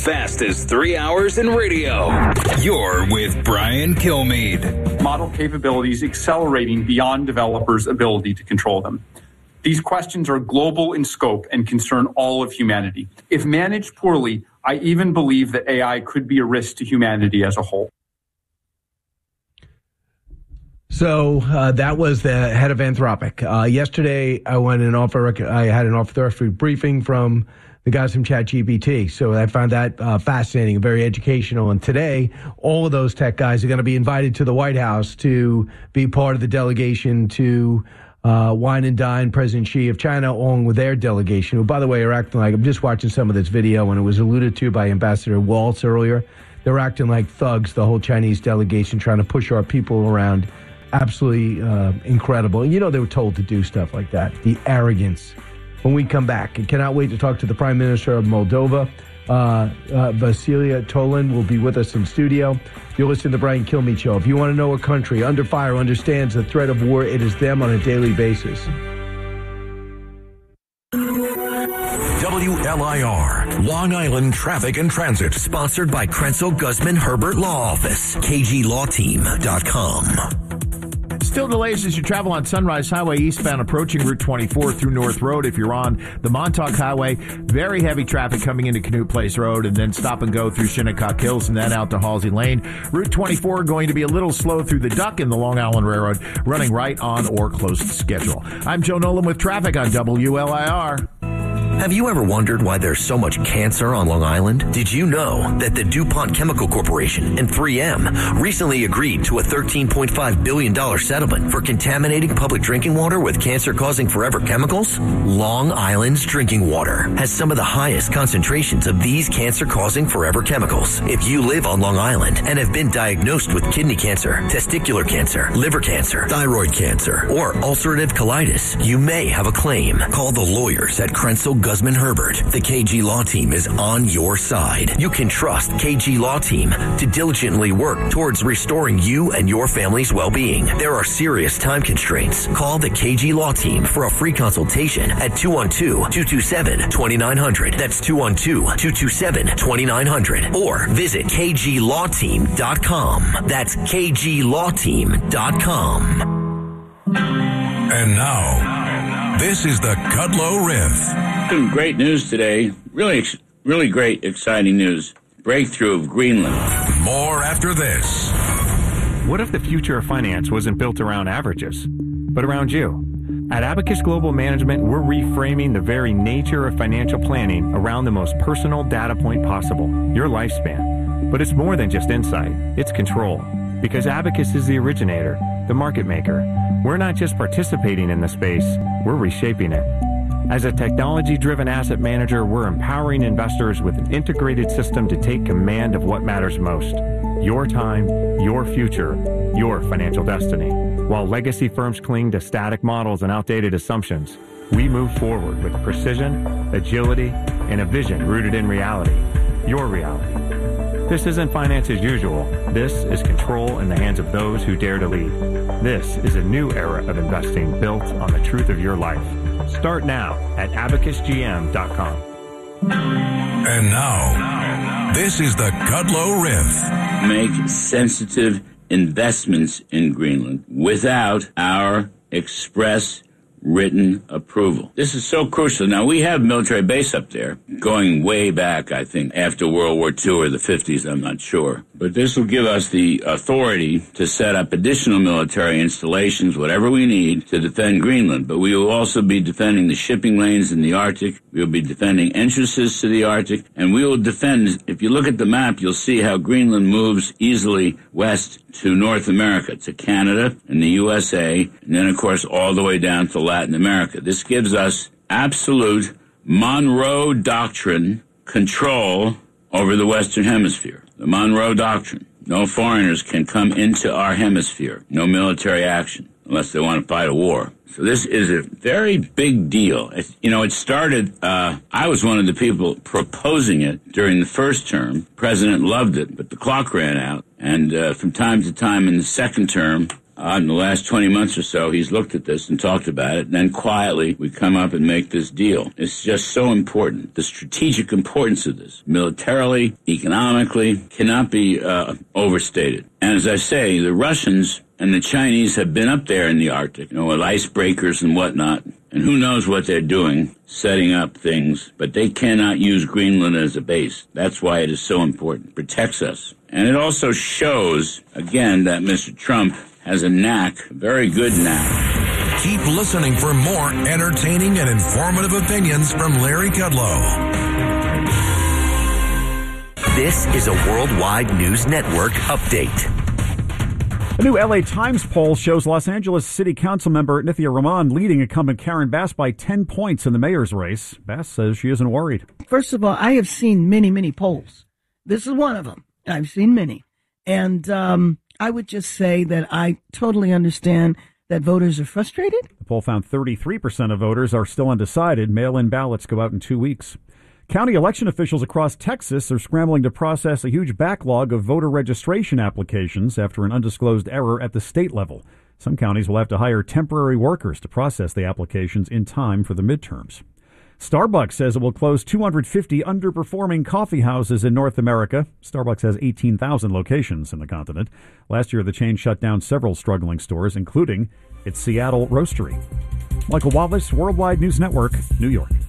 fastest 3 hours in radio. You're with Brian Kilmeade. Model capabilities accelerating beyond developers' ability to control them. These questions are global in scope and concern all of humanity. If managed poorly, I even believe that AI could be a risk to humanity as a whole. So that was the head of Anthropic. Yesterday, I had an off-the-record briefing from the guys from ChatGPT. So I found that fascinating, very educational. And today, all of those tech guys are going to be invited to the White House to be part of the delegation to wine and dine President Xi of China, along with their delegation, who, by the way, are acting like, I'm just watching some of this video, and it was alluded to by Ambassador Waltz earlier. They're acting like thugs, the whole Chinese delegation, trying to push our people around. Absolutely incredible. And, you know, they were told to do stuff like that. The arrogance. When we come back, I cannot wait to talk to the Prime Minister of Moldova. Vasilia Tolan will be with us in studio. You're listening to the Brian Kilmeade Show. If you want to know a country under fire understands the threat of war, it is them on a daily basis. WLIR, Long Island Traffic and Transit, sponsored by Krenzel Guzman Herbert Law Office, KGLawTeam.com. Still delays as you travel on Sunrise Highway eastbound approaching Route 24 through North Road. If you're on the Montauk Highway, very heavy traffic coming into Canute Place Road and then stop and go through Shinnecock Hills and then out to Halsey Lane. Route 24 going to be a little slow through the Duck and the Long Island Railroad, running right on or close to schedule. I'm Joe Nolan with traffic on WLIR. Have you ever wondered why there's so much cancer on Long Island? Did you know that the DuPont Chemical Corporation and 3M recently agreed to a $13.5 billion settlement for contaminating public drinking water with cancer-causing forever chemicals? Long Island's drinking water has some of the highest concentrations of these cancer-causing forever chemicals. If you live on Long Island and have been diagnosed with kidney cancer, testicular cancer, liver cancer, thyroid cancer, or ulcerative colitis, you may have a claim. Call the lawyers at Krenzel Guzman Herbert. The KG Law Team is on your side. You can trust KG Law Team to diligently work towards restoring you and your family's well-being. There are serious time constraints. Call the KG Law Team for a free consultation at 212-227-2900. That's 212-227-2900. Or visit KGLawTeam.com. That's KGLawTeam.com. And now, this is the Kudlow Riff. Some great news today. Really great, exciting news. Breakthrough of Greenland. More after this. What if the future of finance wasn't built around averages, but around you? At Abacus Global Management, we're reframing the very nature of financial planning around the most personal data point possible, your lifespan. But it's more than just insight, it's control. Because Abacus is the originator, the market maker. We're not just participating in the space, we're reshaping it. As a technology-driven asset manager, we're empowering investors with an integrated system to take command of what matters most. Your time, your future, your financial destiny. While legacy firms cling to static models and outdated assumptions, we move forward with precision, agility, and a vision rooted in reality. Your reality. This isn't finance as usual. This is control in the hands of those who dare to lead. This is a new era of investing built on the truth of your life. Start now at abacusgm.com. And now, this is the Kudlow Riff. Make sensitive investments in Greenland without our express written approval. This is so crucial. Now, we have military base up there going way back, I think, after World War II or the 50s, I'm not sure. But this will give us the authority to set up additional military installations, whatever we need, to defend Greenland. But we will also be defending the shipping lanes in the Arctic. We will be defending entrances to the Arctic. And we will defend, if you look at the map, you'll see how Greenland moves easily west to North America, to Canada and the USA, and then, of course, all the way down to Latin America. This gives us absolute Monroe Doctrine control over the Western Hemisphere. The Monroe Doctrine. No foreigners can come into our hemisphere. No military action unless they want to fight a war. So this is a very big deal. It started, I was one of the people proposing it during the first term. The president loved it, but the clock ran out. And from time to time in the second term, in the last 20 months or so, he's looked at this and talked about it. And then quietly, we come up and make this deal. It's just so important. The strategic importance of this, militarily, economically, cannot be overstated. And as I say, the Russians and the Chinese have been up there in the Arctic, with icebreakers and whatnot. And who knows what they're doing, setting up things. But they cannot use Greenland as a base. That's why it is so important. It protects us. And it also shows, again, that Mr. Trump has a knack, a very good knack. Keep listening for more entertaining and informative opinions from Larry Kudlow. This is a Worldwide News Network update. A new LA Times poll shows Los Angeles City Council member Nithya Raman leading incumbent Karen Bass by 10 points in the mayor's race. Bass says she isn't worried. First of all, I have seen many, many polls. This is one of them. I've seen many. And I would just say that I totally understand that voters are frustrated. The poll found 33% of voters are still undecided. Mail-in ballots go out in 2 weeks. County election officials across Texas are scrambling to process a huge backlog of voter registration applications after an undisclosed error at the state level. Some counties will have to hire temporary workers to process the applications in time for the midterms. Starbucks says it will close 250 underperforming coffee houses in North America. Starbucks has 18,000 locations in the continent. Last year, the chain shut down several struggling stores, including its Seattle roastery. Michael Wallace, Worldwide News Network, New York.